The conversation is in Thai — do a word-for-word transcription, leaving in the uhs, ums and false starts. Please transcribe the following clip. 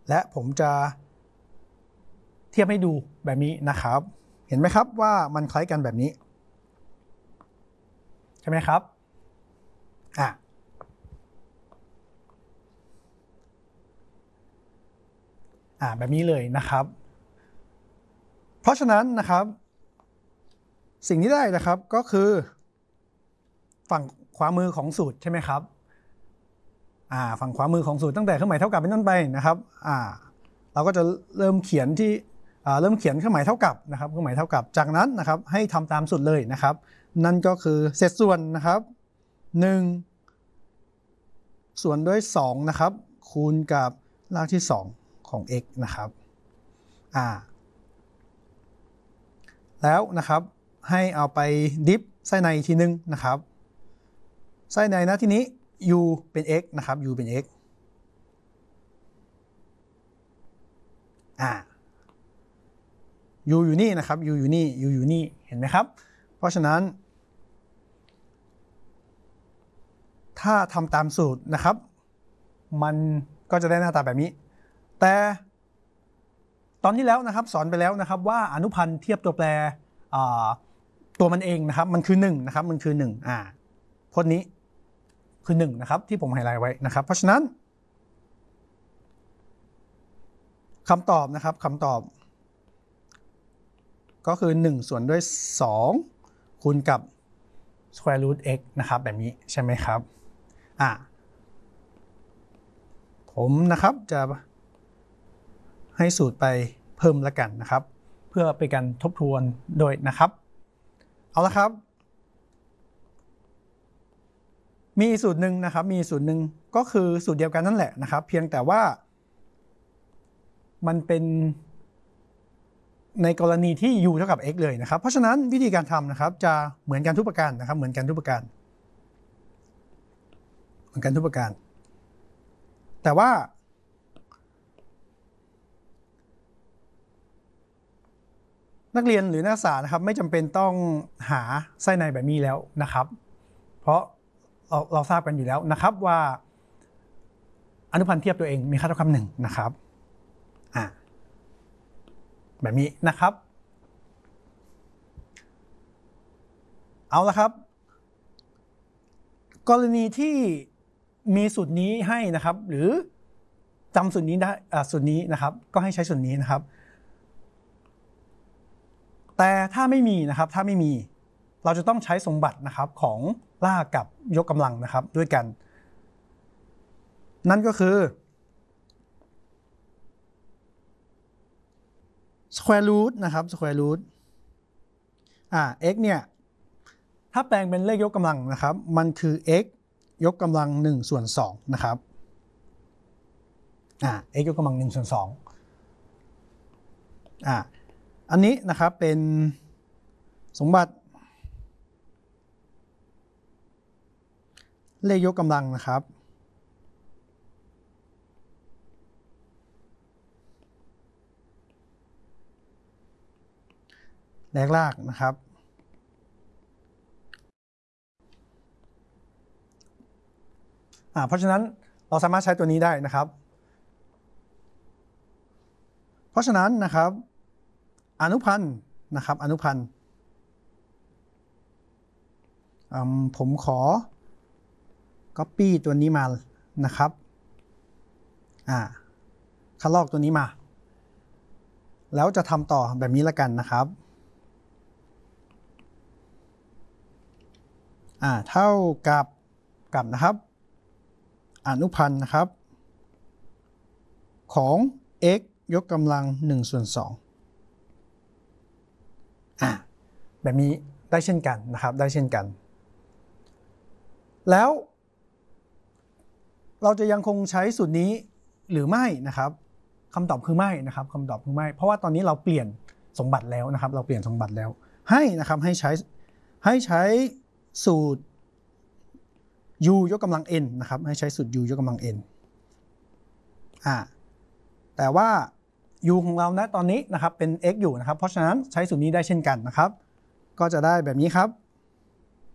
และผมจะเทียบให้ดูแบบนี้นะครับเห็นไหมครับว่ามันคล้ายกันแบบนี้ใช่ไหมครับอ่ะอ่าแบบนี้เลยนะครับเพราะฉะนั้นนะครับสิ่งที่ได้นะครับก็คือฝั่งขวามือของสูตรใช่ไหมครับอ่าฝั่งขวามือของสูตรตั้งแต่เครื่องหมายเท่ากับเป็นต้นไปนะครับอ่าเราก็จะเริ่มเขียนที่อ่าเริ่มเขียนเครื่องหมายเท่ากับนะครับเครื่องหมายเท่ากับจากนั้นนะครับให้ทำตามสูตรเลยนะครับนั่นก็คือเศษส่วนนะครับหนึ่งส่วนด้วยสองนะครับคูณกับรากที่สองของ x นะครับอ่าแล้วนะครับให้เอาไปดิฟไส้ในทีนึงนะครับไส้ในนะทีนี้ u เป็น x นะครับ u เป็น x อ่า u อยู่นี่นะครับ u อยู่นี่ u อยู่นี่เห็นไหมครับเพราะฉะนั้นถ้าทำตามสูตรนะครับมันก็จะได้หน้าตาแบบนี้แต่ตอนที่แล้วนะครับสอนไปแล้วนะครับว่าอนุพันธ์เทียบตัวแปรตัวมันเองนะครับมันคือหนึ่งนะครับมันคือหนึ่งอ่าพจน์นี้คือหนึ่งนะครับที่ผมไฮไลท์ไว้นะครับเพราะฉะนั้นคำตอบนะครับคำตอบก็คือหนึ่งส่วนด้วยสองคูณกับ square root x นะครับแบบนี้ใช่ไหมครับอ่าผมนะครับจะให้สูตรไปเพิ่มละกันนะครับเพื่อเป็นการทบทวนโดยนะครับเอาละครับมีสูตรหนึ่งนะครับมีสูตรหนึ่งก็คือสูตรเดียวกันนั่นแหละนะครับเพียงแต่ว่ามันเป็นในกรณีที่ u เท่ากับ x เลยนะครับเพราะฉะนั้นวิธีการทำนะครับจะเหมือนกันทุกประการนะครับเหมือนกันทุกประการเหมือนกันทุกประการแต่ว่านักเรียนหรือนักศึกษานะครับไม่จำเป็นต้องหาไส้ในแบบนี้แล้วนะครับเพราะเราเราทราบกันอยู่แล้วนะครับว่าอนุพันธ์เทียบตัวเองมีค่าเท่ากับหนึ่งนะครับอ่าแบบนี้นะครับเอาละครับกรณีที่มีสูตรนี้ให้นะครับหรือจำสูตรนี้ได้สูตรนี้นะครับก็ให้ใช้สูตรนี้นะครับแต่ถ้าไม่มีนะครับถ้าไม่มีเราจะต้องใช้สมบัตินะครับของลากกับยกกำลังนะครับด้วยกันนั่นก็คือ square root นะครับ square root อ่า x เนี่ยถ้าแปลงเป็นเลขยกกำลังนะครับมันคือ x ยกกำลังหนึ่งส่วนสองนะครับอ่า x ยกกำลังหนึ่งส่วนสองอ่าอันนี้นะครับเป็นสมบัติเลขยกกำลังนะครับแรกรากนะครับอ่าเพราะฉะนั้นเราสามารถใช้ตัวนี้ได้นะครับเพราะฉะนั้นนะครับอนุพันธ์นะครับอนุพันธ์ผมขอ copy ตัวนี้มานะครับอ่าคัดลอกตัวนี้มาแล้วจะทำต่อแบบนี้ละกันนะครับอ่าเท่ากับกับนะครับอนุพันธ์นะครับของ x ยกกำลังหนึ่งส่วนสองอ่าแบบนี้ได้เช่นกันนะครับได้เช่นกันแล้วเราจะยังคงใช้สูตรนี้หรือไม่นะครับคำตอบคือไม่นะครับคำตอบคือไม่เพราะว่าตอนนี้เราเปลี่ยนสมบัติแล้วนะครับเราเปลี่ยนสมบัติแล้วให้นะครับให้ใช้ให้ใช้สูตร u ยกกำลัง n นะครับให้ใช้สูตร u ยกกำลัง n อ่าแต่ว่า u ของเราณตอนนี้นะครับเป็น x อยู่นะครับเพราะฉะนั้นใช้สูตรนี้ได้เช่นกันนะครับก็จะได้แบบนี้ครับ